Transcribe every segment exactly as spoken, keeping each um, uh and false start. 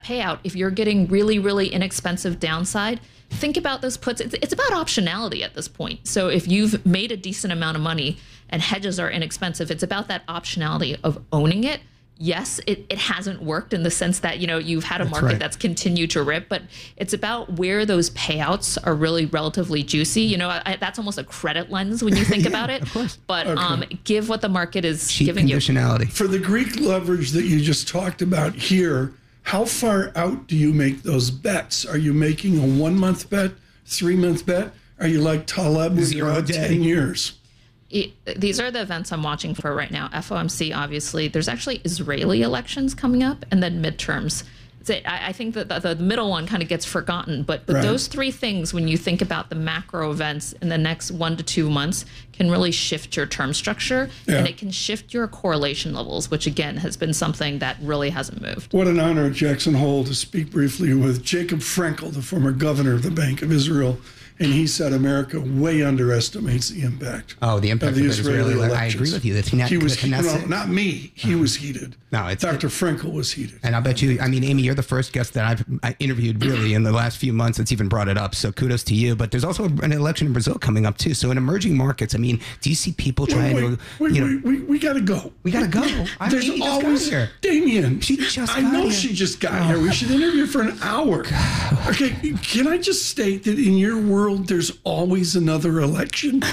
payout, if you're getting really, really inexpensive downside, think about those puts. It's, it's about optionality at this point. So if you've made a decent amount of money and hedges are inexpensive, it's about that optionality of owning it. Yes, it, it hasn't worked in the sense that, you know, you've had a that's market right. that's continued to rip, but it's about where those payouts are really relatively juicy. You know, I, that's almost a credit lens when you think yeah, about it. Of course. But Okay. um, give what the market is Cheap giving you. conditionality. For the Greek leverage that you just talked about here, how far out do you make those bets? Are you making a one-month bet, three-month bet? Are you like Taleb with Zero your day. ten years? It, these are the events I'm watching for right now. F O M C, obviously. There's actually Israeli elections coming up, and then midterms. So I, I think that the, the middle one kind of gets forgotten, but, but Right. those three things, when you think about the macro events in the next one to two months, can really shift your term structure, Yeah. and it can shift your correlation levels, which again has been something that really hasn't moved. What an honor at Jackson Hole to speak briefly with Jacob Frenkel, the former governor of the Bank of Israel. And he said America way underestimates the impact. Oh, the impact of the of the Israeli Israeli- I elections. agree with you. The Knesset- he was the Knesset- no, not me. He was heated. No, it's- Doctor Frenkel was heated. And I'll bet you, I mean, Amy, you're the first guest that I've I interviewed really in the last few months that's even brought it up. So kudos to you. But there's also an election in Brazil coming up too. So in emerging markets, I mean, do you see people trying wait, to, wait, you know, wait, we, we got to go. we got to go. I There's Amy just got always here. Damien. She just I got know here. she just got here. We should interview for an hour. Okay, can I just state that in your world, there's always another election?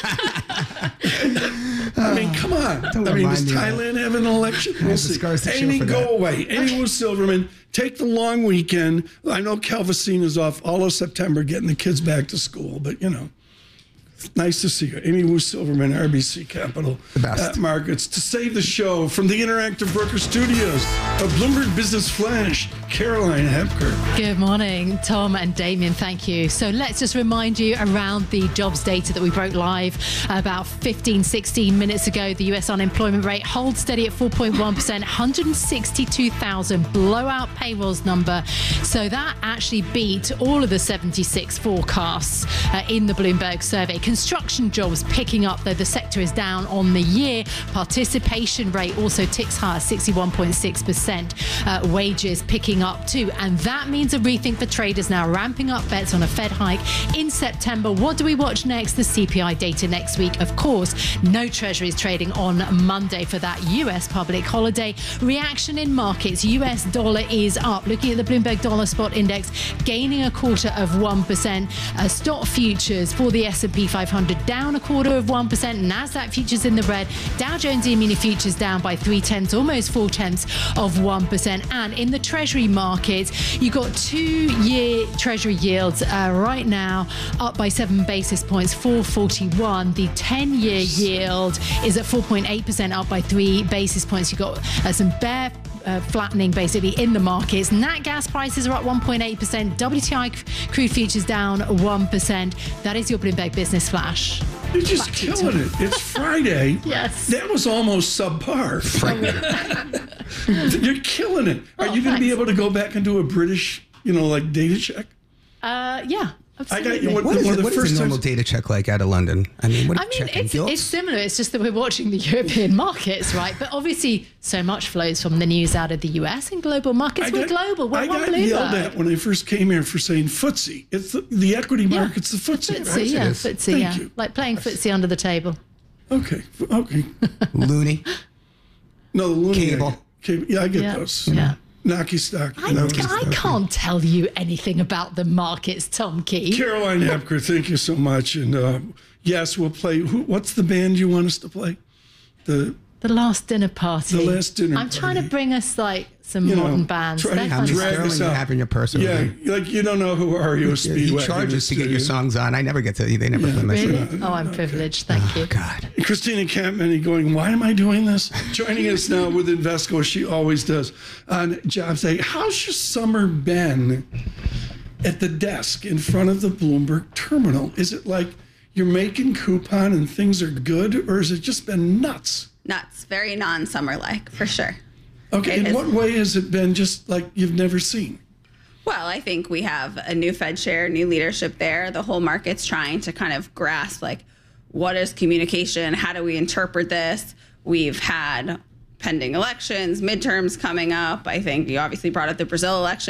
I mean, come on. Don't I mean, does remind me of Thailand have an election? We'll the see. scars to show Amy, for go that. away. Amy Wu Silverman, take the long weekend. I know Calvacine is off all of September getting the kids back to school, but you know. Nice to see you. Amy Wu Silverman, R B C Capital The best. at Markets. To save the show from the Interactive Broker Studios of Bloomberg Business Flash, Caroline Hepker. Good morning, Tom and Damien. Thank you. So let's just remind you around the jobs data that we broke live about fifteen, sixteen minutes ago. The U S unemployment rate holds steady at four point one percent, one hundred sixty-two thousand blowout payrolls number. So that actually beat all of the seventy-six forecasts uh, in the Bloomberg survey. Construction jobs picking up, though the sector is down on the year. Participation rate also ticks higher, sixty-one point six percent. Uh, wages picking up too. And that means a rethink for traders now, ramping up bets on a Fed hike in September. What do we watch next? The C P I data next week. Of course, no treasuries trading on Monday for that U S public holiday. Reaction in markets. U S dollar is up. Looking at the Bloomberg Dollar Spot Index, gaining a quarter of one percent. Uh, stock futures for the S and P five hundred down a quarter of one percent. NASDAQ futures in the red. Dow Jones E-mini futures down by three tenths, almost four tenths of one percent. And in the Treasury markets, you got two-year Treasury yields uh, right now up by seven basis points, four forty-one. The ten-year yield is at four point eight percent, up by three basis points. You got uh, some bear Uh, flattening basically in the markets. Nat gas prices are up one point eight percent. W T I crude futures down one percent. That is your Bloomberg Business Flash. You're just Back to you, killing Tom. it. It's Friday. Yes. That was almost subpar. You're killing it. Are Oh, you going to be thanks. able to go back and do a British, you know, like data check? Uh, yeah. I Absolutely. got you. One, what is, one it, of the what is first a normal times. data check like out of London? I mean, what are I you mean, checking? it's, Gilts? it's similar. It's just that we're watching the European markets, right? But obviously, so much flows from the news out of the U S and global markets. I We're got- global. We're I one got yelled Bloomberg. at when I first came here for saying footsie. It's the, the equity Yeah. market's the footsie, Footsie, right? yeah, is. footsie, Thank yeah. you. Like playing footsie under the table. Okay, okay. Loony. No, the Looney. Cable. Cable. Yeah, I get Yeah, those. yeah. Knocky stock. I, I can't tell you anything about the markets, Tom Key. Caroline Hepker, thank you so much. And uh, yes, we'll play. Who, what's the band you want us to play? The The last dinner party. The last dinner I'm trying to party. bring us like some You know, modern bands. try They're to How many fun. drag sterling us you out. have in your purse? over Yeah, there? like you don't know who R E O Yeah, Speedwagon he charges is to get your you. songs on. I never get to. They never play my Really? shit. Oh, I'm privileged. Thank you. God. Christina Campman going, why am I doing this? Joining us now with Invesco, she always does, on Jobs Day. How's your summer been at the desk in front of the Bloomberg terminal? Is it like you're making coupon and things are good, or has it just been nuts? Nuts. Very non-summer like, for sure. Okay, It in is- what way has it been just like you've never seen? Well, I think we have a new Fed chair, new leadership there. The whole market's trying to kind of grasp, like, what is communication? How do we interpret this? We've had pending elections, midterms coming up. I think you obviously brought up the Brazil election.